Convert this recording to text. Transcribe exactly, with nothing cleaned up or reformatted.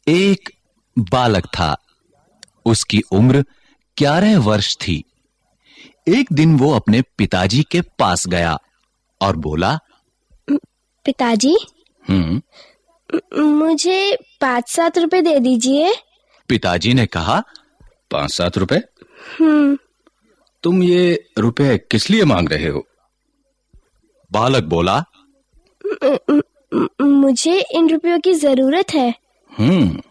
एक बालक था। उसकी उम्र ग्यारह वर्ष थी। एक दिन वो अपने पिताजी के पास गया और बोला, पिताजी, हम्म मुझे पाँच सात रुपए दे दीजिए। पिताजी ने कहा, पाँच सात रुपए? हम्म तुम ये रुपए किस लिए मांग रहे हो? बालक बोला, मुझे इन रुपयों की जरूरत है। हम्म